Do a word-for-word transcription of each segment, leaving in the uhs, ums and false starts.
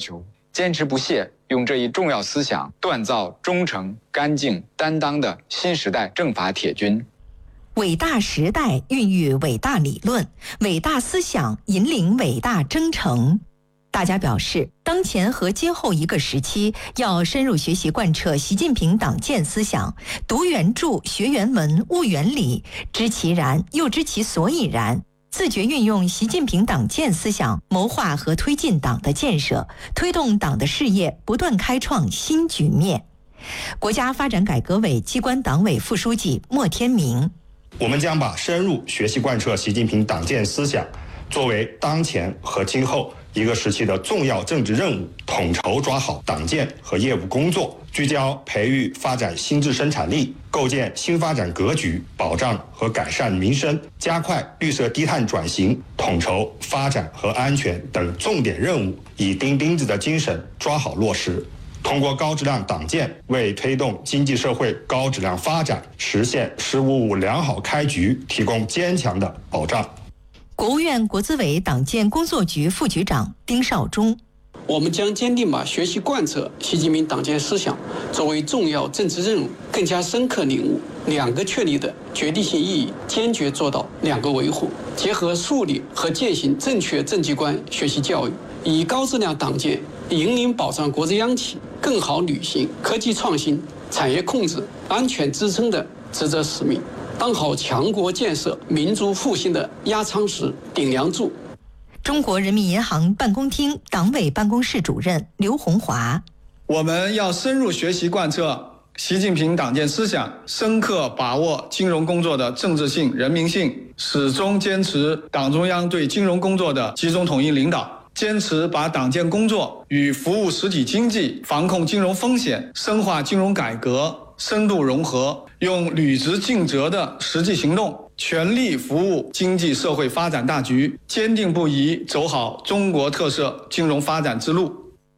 求，坚持不懈，用这一重要思想锻造忠诚、干净、担当的新时代政法铁军。 伟大时代孕育伟大理论，伟大思想引领伟大征程。大家表示，当前和今后一个时期，要深入学习贯彻习近平党建思想，读原著、学原文、悟原理，知其然，又知其所以然，自觉运用习近平党建思想，谋划和推进党的建设，推动党的事业不断开创新局面。国家发展改革委机关党委副书记莫天明： 我们将把深入学习贯彻习近平党建思想作为当前和今后一个时期的重要政治任务，统筹抓好党建和业务工作，聚焦培育发展新质生产力，构建新发展格局，保障和改善民生，加快绿色低碳转型，统筹发展和安全等重点任务，以钉钉子的精神抓好落实。通过高质量党建，为推动经济社会高质量发展，实现“十五五”良好开局提供坚强的保障。 国务院国资委党建工作局副局长丁绍忠： 我们将坚定把学习贯彻习近平党建思想作为重要政治任务，更加深刻领悟两个确立的决定性意义，坚决做到两个维护，结合树立和践行正确政绩观学习教育，以高质量党建引领保障国之央企更好履行科技创新、产业控制、安全支撑的职责使命，当好强国建设、民族复兴的压舱石、顶梁柱。 中国人民银行办公厅党委办公室主任刘洪华： 我们要深入学习贯彻习近平党建思想，深刻把握金融工作的政治性、人民性，始终坚持党中央对金融工作的集中统一领导，坚持把党建工作与服务实体经济、防控金融风险、深化金融改革深度融合，用履职尽责的实际行动，全力服务经济社会发展大局，坚定不移走好中国特色金融发展之路。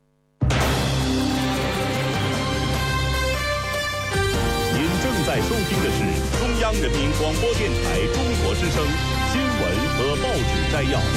您正在收听的是中央人民广播电台中国之声新闻和报纸摘要。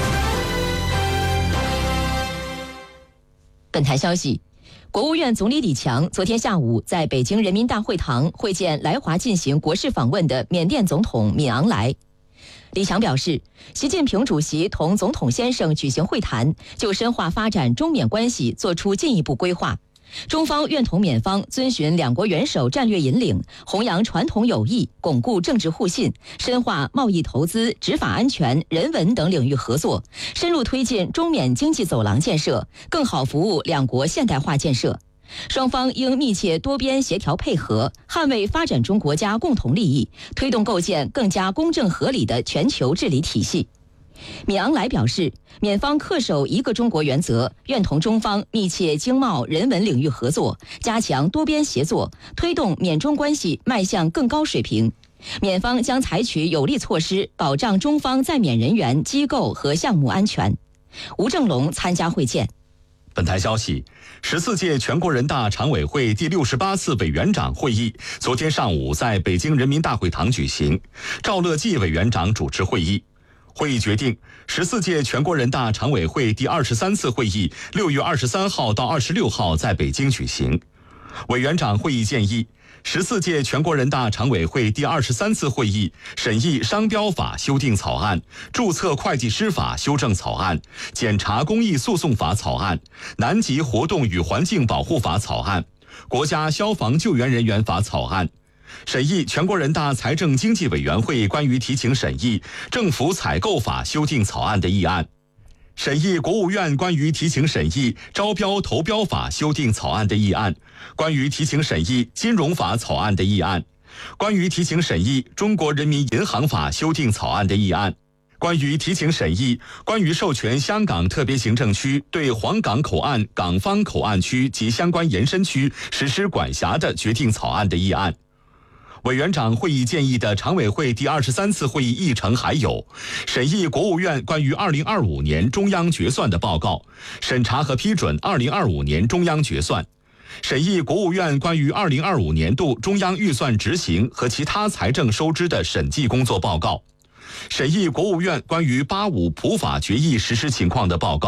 本台消息，国务院总理李强昨天下午在北京人民大会堂会见来华进行国事访问的缅甸总统敏昂莱。李强表示，习近平主席同总统先生举行会谈，就深化发展中缅关系作出进一步规划。中方愿同缅方遵循两国元首战略引领，弘扬传统友谊，巩固政治互信，深化贸易投资、执法安全、人文等领域合作，深入推进中缅经济走廊建设，更好服务两国现代化建设。双方应密切多边协调配合，捍卫发展中国家共同利益，推动构建更加公正合理的全球治理体系。敏昂莱表示，缅方恪守一个中国原则，愿同中方密切经贸、人文领域合作，加强多边协作，推动缅中关系迈向更高水平。缅方将采取有力措施，保障中方在缅人员、机构和项目安全。吴正龙参加会见。 本台消息，十四届全国人大常委会第六十八次委员长会议昨天上午在北京人民大会堂举行，赵乐际委员长主持会议。会议决定，十四届全国人大常委会第二十三次会议六月二十三号到二十六号在北京举行。委员长会议建议，十四届全国人大常委会第二十三次会议审议商标法修订草案、注册会计师法修正草案、检察公益诉讼法草案、南极活动与环境保护法草案、国家消防救援人员法草案。审议全国人大财政经济委员会关于提请审议政府采购法修订草案的议案，审议国务院关于提请审议招标投标法修订草案的议案，关于提请审议金融法草案的议案，关于提请审议中国人民银行法修订草案的议案，关于提请审议关于授权香港特别行政区对黄港口岸港方口岸区及相关延伸区实施管辖的决定草案的议案。委员长会议建议的常委会第二十三次会议议程还有：审议国务院关于二零二五年中央决算的报告，审查和批准二零二五年中央决算；审议国务院关于二零二五年度中央预算执行和其他财政收支的审计工作报告；审议国务院关于八五普法决议实施情况的报告；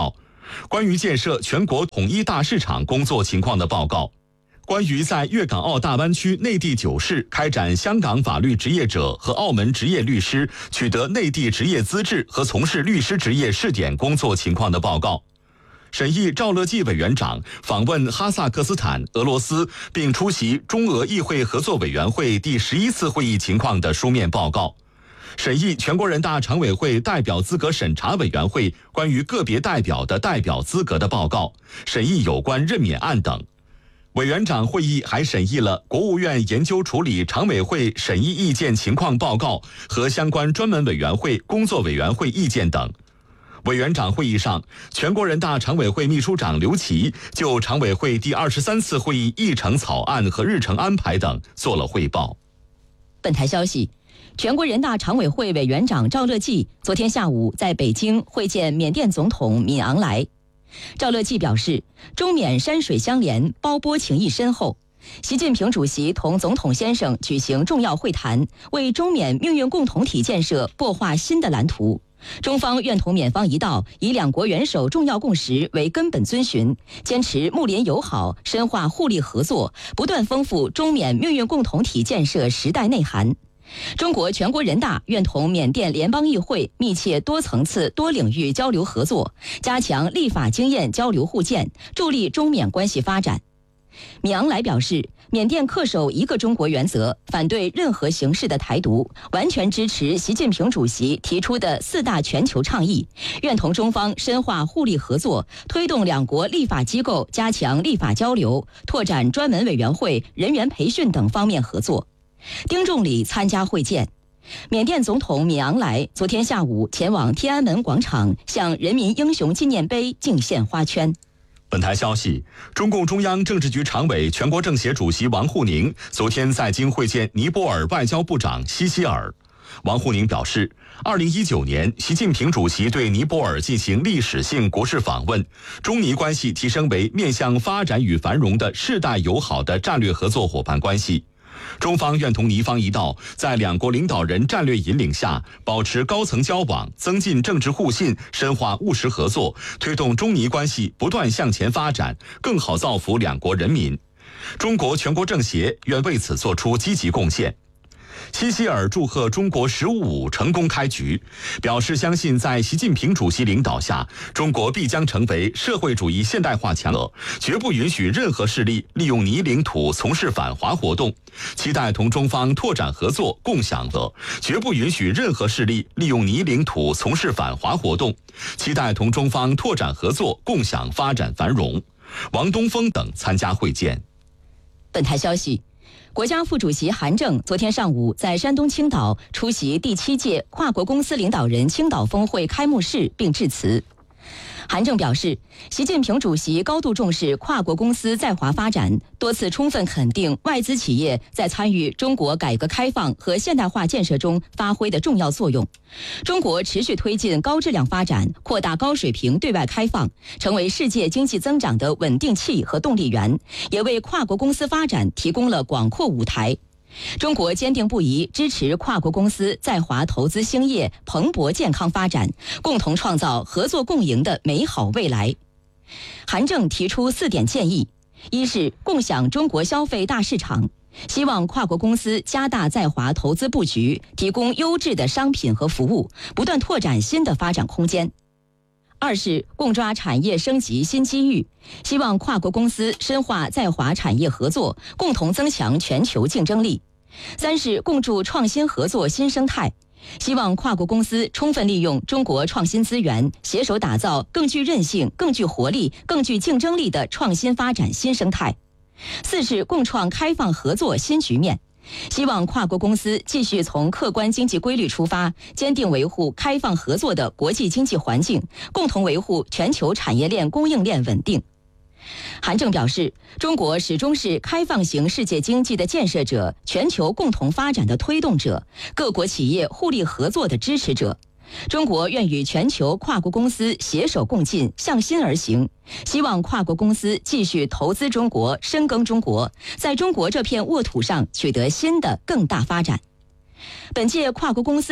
关于建设全国统一大市场工作情况的报告，关于在粤港澳大湾区内地九市开展香港法律职业者和澳门职业律师取得内地职业资质和从事律师职业试点工作情况的报告，审议赵乐际委员长访问哈萨克斯坦、俄罗斯并出席中俄议会合作委员会第十一次会议情况的书面报告，审议全国人大常委会代表资格审查委员会关于个别代表的代表资格的报告，审议有关任免案等。委员长会议还审议了国务院研究处理常委会审议意见情况报告和相关专门委员会、工作委员会意见等。委员长会议上，全国人大常委会秘书长刘奇就常委会第二十三次会议议程草案和日程安排等做了汇报。 本台消息，全国人大常委会委员长赵乐际昨天下午在北京会见缅甸总统敏昂莱。赵乐际表示，中缅山水相连，胞波情谊深厚。习近平主席同总统先生举行重要会谈，为中缅命运共同体建设擘画新的蓝图。中方愿同缅方一道，以两国元首重要共识为根本遵循，坚持睦邻友好，深化互利合作，不断丰富中缅命运共同体建设时代内涵。中国全国人大愿同缅甸联邦议会密切多层次多领域交流合作，加强立法经验交流互鉴，助力中缅关系发展。敏昂莱表示，缅甸恪守一个中国原则，反对任何形式的台独，完全支持习近平主席提出的四大全球倡议，愿同中方深化互利合作，推动两国立法机构加强立法交流，拓展专门委员会、人员培训等方面合作。丁仲礼参加会见。缅甸总统敏昂莱昨天下午前往天安门广场，向人民英雄纪念碑敬献花圈。 本台消息，中共中央政治局常委、全国政协主席王沪宁昨天在京会见尼泊尔外交部长西希尔。王沪宁表示，二零一九年，习近平主席对尼泊尔进行历史性国事访问，中尼关系提升为面向发展与繁荣的世代友好的战略合作伙伴关系。中方愿同尼方一道，在两国领导人战略引领下，保持高层交往，增进政治互信，深化务实合作，推动中尼关系不断向前发展，更好造福两国人民。中国全国政协愿为此作出积极贡献。西希尔祝贺中国“十五五”成功开局，表示相信在习近平主席领导下，中国必将成为社会主义现代化强国，绝不允许任何势力利用尼领土从事反华活动，期待同中方拓展合作，共享的，绝不允许任何势力利用尼领土从事反华活动，期待同中方拓展合作，共享发展繁荣。王东峰等参加会见。 本台消息，国家副主席韩正昨天上午在山东青岛出席第七届跨国公司领导人青岛峰会开幕式并致辞。韩正表示，习近平主席高度重视跨国公司在华发展，多次充分肯定外资企业在参与中国改革开放和现代化建设中发挥的重要作用。中国持续推进高质量发展，扩大高水平对外开放，成为世界经济增长的稳定器和动力源，也为跨国公司发展提供了广阔舞台。中国坚定不移支持跨国公司在华投资兴业、蓬勃健康发展，共同创造合作共赢的美好未来。韩正提出四点建议：一是共享中国消费大市场，希望跨国公司加大在华投资布局，提供优质的商品和服务，不断拓展新的发展空间。二是共抓产业升级新机遇，希望跨国公司深化在华产业合作，共同增强全球竞争力。三是共筑创新合作新生态，希望跨国公司充分利用中国创新资源，携手打造更具韧性、更具活力、更具竞争力的创新发展新生态。四是共创开放合作新局面，希望跨国公司继续从客观经济规律出发，坚定维护开放合作的国际经济环境，共同维护全球产业链供应链稳定。韩正表示，中国始终是开放型世界经济的建设者，全球共同发展的推动者，各国企业互利合作的支持者。中国愿与全球跨国公司携手共进，向心而行，希望跨国公司继续投资中国，深耕中国，在中国这片沃土上取得新的更大发展。本届跨国公司